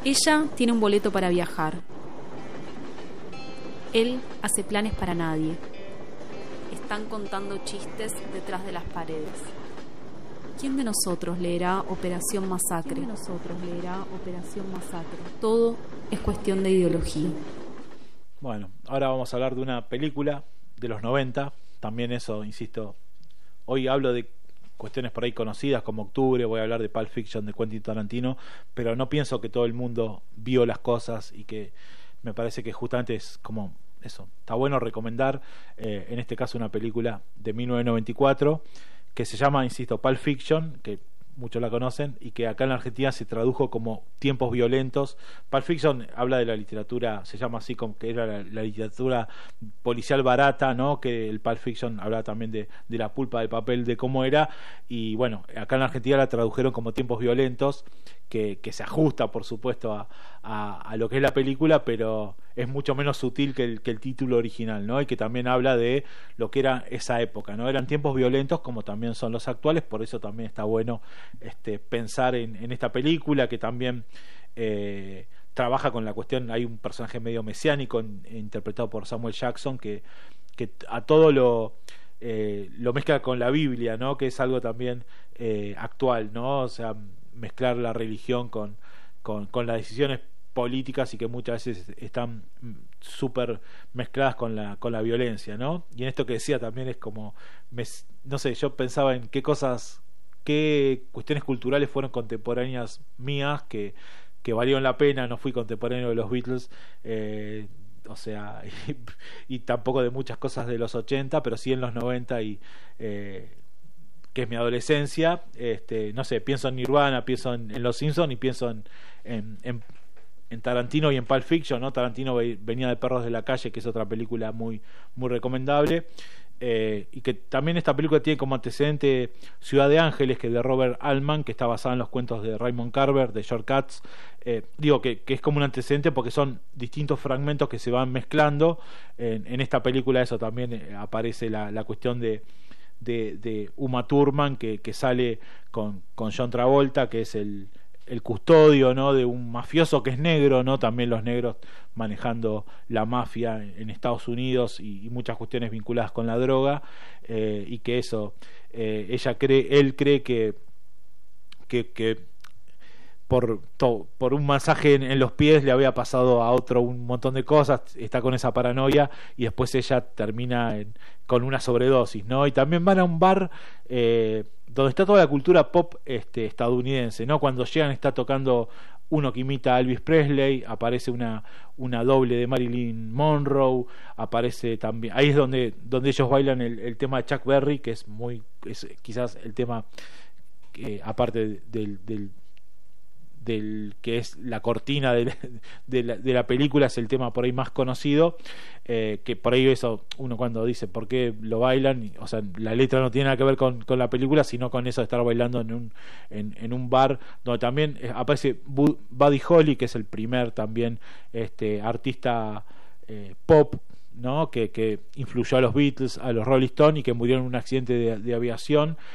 Ella tiene un boleto para viajar. Él hace planes para nadie. Están contando chistes detrás de las paredes. ¿Quién de nosotros leerá Operación Masacre? Todo es cuestión de ideología. Bueno, ahora vamos a hablar de una película de los 90. También eso, insisto, hoy hablo de cuestiones por ahí conocidas como Octubre, voy a hablar de Pulp Fiction de Quentin Tarantino, pero no pienso que todo el mundo vio las cosas, y que me parece que justamente es como eso, está bueno recomendar en este caso una película de 1994 que se llama, insisto, Pulp Fiction, que muchos la conocen, y que acá en la Argentina se tradujo como Tiempos Violentos. Pulp Fiction habla de la literatura, se llama así, como que era la literatura policial barata, ¿no? Que el Pulp Fiction hablaba también de la pulpa del papel, de cómo era, y bueno, acá en la Argentina la tradujeron como Tiempos Violentos, que se ajusta, por supuesto, a lo que es la película, pero es mucho menos sutil que el título original, ¿no? Y que también habla de lo que era esa época, ¿no? Eran tiempos violentos como también son los actuales, por eso también está bueno pensar en esta película, que también trabaja con la cuestión. Hay un personaje medio mesiánico interpretado por Samuel Jackson que a todo lo mezcla con la Biblia, ¿no? Que es algo también actual, ¿no? O sea, mezclar la religión con las decisiones políticas, y que muchas veces están súper mezcladas con la violencia, ¿no? Y en esto que decía también es como, no sé, yo pensaba en qué cuestiones culturales fueron contemporáneas mías que valieron la pena. No fui contemporáneo de los Beatles, o sea, y tampoco de muchas cosas de los 80, pero sí en los 90, y que es mi adolescencia. No sé, pienso en Nirvana, pienso en Los Simpsons, y pienso en Tarantino y en Pulp Fiction, ¿no? Tarantino venía de Perros de la Calle, que es otra película muy, muy recomendable, y que también esta película tiene como antecedente Ciudad de Ángeles, que es de Robert Altman, que está basada en los cuentos de Raymond Carver, de George Katz. Digo que es como un antecedente porque son distintos fragmentos que se van mezclando. En esta película eso también aparece la cuestión de Uma Thurman, que sale con John Travolta, que es el custodio, ¿no? De un mafioso que es negro, ¿no? También los negros manejando la mafia en Estados Unidos, y muchas cuestiones vinculadas con la droga, y que eso, él cree que por un masaje en los pies le había pasado a otro un montón de cosas, está con esa paranoia, y después ella termina con una sobredosis, ¿no? Y también van a un bar donde está toda la cultura pop estadounidense, ¿no? Cuando llegan está tocando uno que imita a Elvis Presley, aparece una doble de Marilyn Monroe, aparece también, ahí es donde ellos bailan el tema de Chuck Berry, que es quizás el tema aparte del que es la cortina de la película, es el tema por ahí más conocido, que por ahí eso uno cuando dice por qué lo bailan, o sea, la letra no tiene nada que ver con la película, sino con eso de estar bailando en un bar donde también aparece Buddy Holly, que es el primer también artista pop, ¿no? Que influyó a los Beatles, a los Rolling Stones, y que murió en un accidente de aviación.